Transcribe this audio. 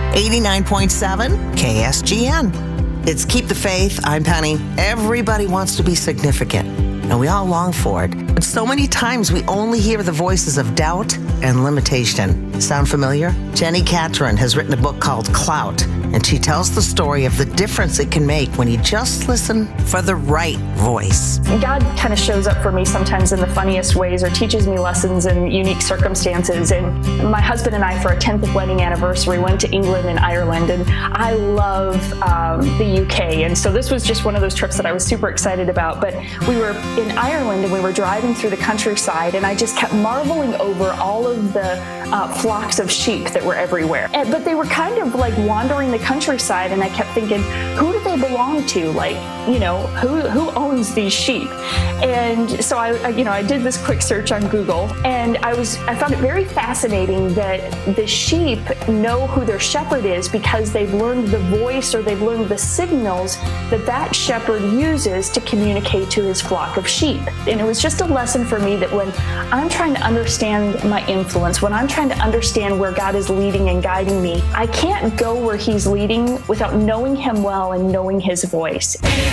89.7 KSGN. It's Keep the Faith. I'm Penny. Everybody wants to be significant, and we all long for it. But so many times we only hear the voices of doubt and limitation. Sound familiar? Jenny Catron has written a book called Clout, and she tells the story of the difference it can make when you just listen for the right voice. God kind of shows up for me sometimes in the funniest ways or teaches me lessons in unique circumstances. And my husband and I, for our 10th wedding anniversary, went to England and Ireland. And I love the UK. And so this was just one of those trips that I was super excited about. But we were in Ireland and we were driving through the countryside, and I just kept marveling over all of the flocks of sheep that were everywhere. But they were kind of like wandering the countryside, and I kept thinking, who do they belong to? Like, you know, who owns these sheep? And so I did this quick search on Google, and I found it very fascinating that the sheep know who their shepherd is because they've learned the voice or they've learned the signals that shepherd uses to communicate to his flock of sheep. And it was just a lesson for me that when I'm trying to understand my influence, when I'm trying to understand where God is leading and guiding me, I can't go where He's leading without knowing Him well and knowing His voice.